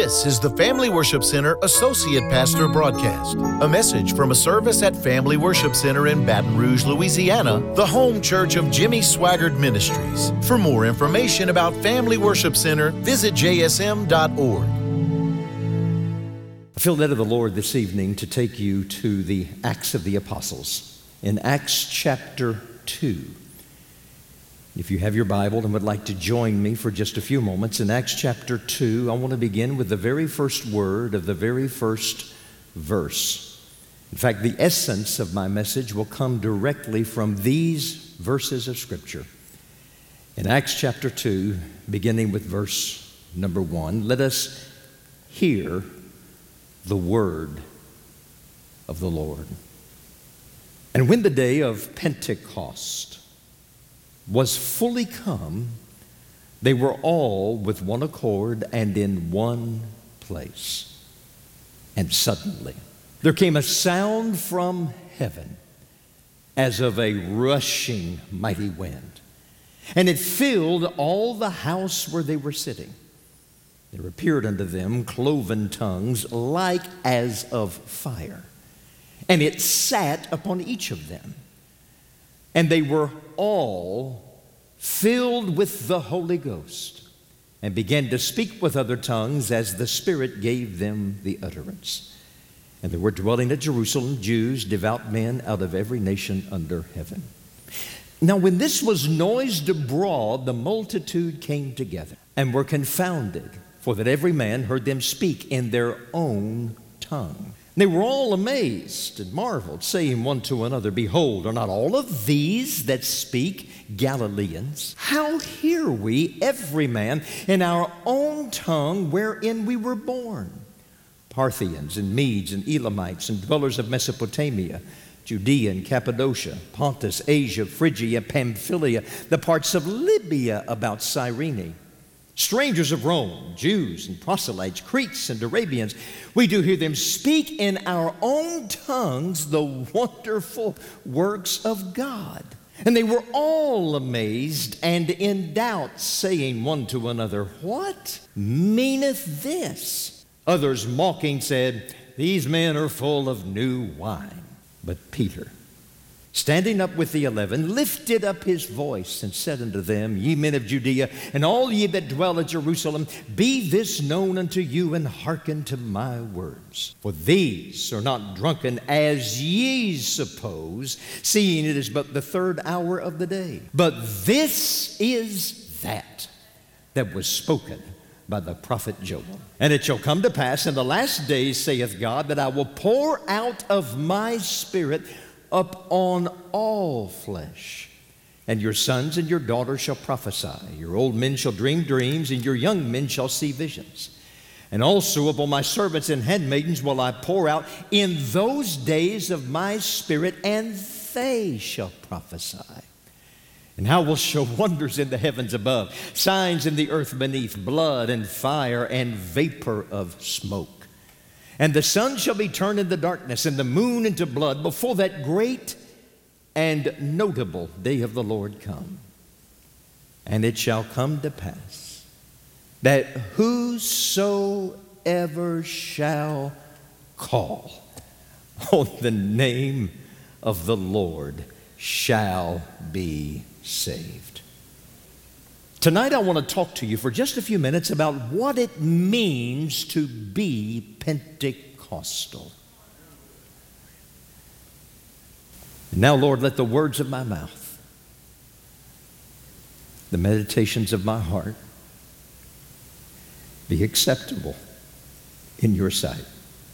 This is the Family Worship Center Associate Pastor Broadcast, a message from a service at Family Worship Center in Baton Rouge, Louisiana, the home church of Jimmy Swaggart Ministries. For more information about Family Worship Center, visit jsm.org. I feel led of the Lord this evening to take you to the Acts of the Apostles. In Acts chapter 2. If you have your Bible and would like to join me for just a few moments, in Acts chapter 2, I want to begin with the very first word of the very first verse. In fact, the essence of my message will come directly from these verses of Scripture. In Acts chapter 2, beginning with verse number 1, let us hear the word of the Lord. And when the day of Pentecost was fully come, they were all with one accord and in one place. And suddenly there came a sound from heaven as of a rushing mighty wind, and it filled all the house where they were sitting. There appeared unto them cloven tongues like as of fire, and it sat upon each of them. And they were all filled with the Holy Ghost and began to speak with other tongues as the Spirit gave them the utterance. And there were dwelling at Jerusalem Jews, devout men out of every nation under heaven. Now when this was noised abroad, the multitude came together and were confounded, for that every man heard them speak in their own tongue. They were all amazed and marveled, saying one to another, Behold, are not all of these that speak Galileans? How hear we every man in our own tongue wherein we were born? Parthians and Medes and Elamites and dwellers of Mesopotamia, Judea and Cappadocia, Pontus, Asia, Phrygia, Pamphylia, the parts of Libya about Cyrene, strangers of Rome, Jews and proselytes, Cretes and Arabians, we do hear them speak in our own tongues the wonderful works of God. And they were all amazed and in doubt, saying one to another, What meaneth this? Others mocking said, These men are full of new wine. But Peter, standing up with the 11, lifted up his voice and said unto them, Ye men of Judea, and all ye that dwell at Jerusalem, be this known unto you, and hearken to my words. For these are not drunken as ye suppose, seeing it is but the third hour of the day. But this is that was spoken by the prophet Joel. And it shall come to pass in the last days, saith God, that I will pour out of my Spirit upon all flesh. And your sons and your daughters shall prophesy. Your old men shall dream dreams, and your young men shall see visions. And also upon my servants and handmaidens will I pour out in those days of my Spirit, and they shall prophesy. And I will show wonders in the heavens above, signs in the earth beneath, blood and fire and vapor of smoke. And the sun shall be turned into darkness, and the moon into blood, before that great and notable day of the Lord come. And it shall come to pass that whosoever shall call on the name of the Lord shall be saved. Tonight I want to talk to you for just a few minutes about what it means to be Pentecostal. And now, Lord, let the words of my mouth, the meditations of my heart, be acceptable in your sight.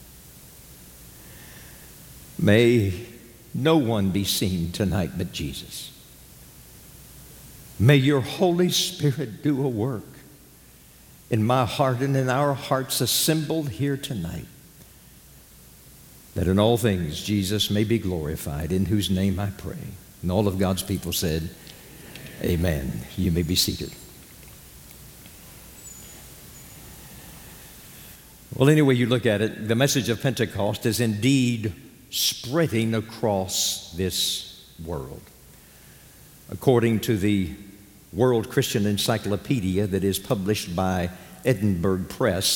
May no one be seen tonight but Jesus. May your Holy Spirit do a work in my heart and in our hearts assembled here tonight, that in all things Jesus may be glorified, in whose name I pray. And all of God's people said, Amen. You may be seated. Well, any way you look at it, the message of Pentecost is indeed spreading across this world. According to the World Christian Encyclopedia that is published by Edinburgh Press,